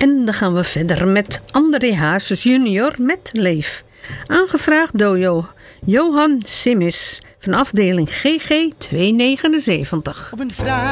En dan gaan we verder met André Hazes junior met Leef. Aangevraagd door Johan Simmis van afdeling GG 279. Op een vraag